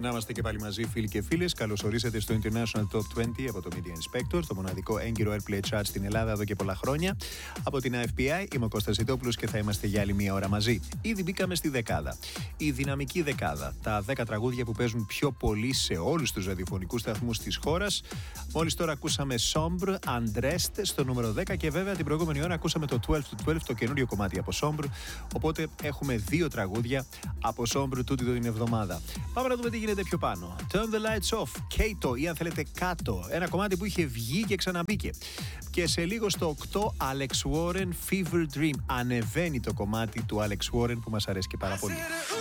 Να είμαστε και πάλι μαζί, φίλοι και φίλες. Καλώς ορίσατε στο International Top 20 από το Media Inspector, το μοναδικό έγκυρο Airplay Chart στην Ελλάδα εδώ και πολλά χρόνια. Από την AFPI, είμαι ο Κώστας Ζητόπουλος και θα είμαστε για άλλη μία ώρα μαζί. Ήδη μπήκαμε στη δεκάδα. Η δυναμική δεκάδα. Τα 10 τραγούδια που παίζουν πιο πολύ σε όλους τους ραδιοφωνικούς σταθμούς της χώρας. Μόλις τώρα ακούσαμε Sombre, Undressed στο νούμερο 10 και βέβαια την προηγούμενη ώρα ακούσαμε το 12 to 12, το καινούριο κομμάτι από Sombre. Οπότε έχουμε 2 τραγούδια από Sombre τούτη την εβδομάδα. Πάμε να δούμε τι γίνεται πιο πάνω. Turn the lights off, Kato ή αν θέλετε κάτω. Ένα κομμάτι που είχε βγει και ξαναμπήκε. Και σε λίγο στο 8 Alex Warren, Fever Dream. Ανεβαίνει το κομμάτι του Alex Warren που μας αρέσει και πάρα πολύ.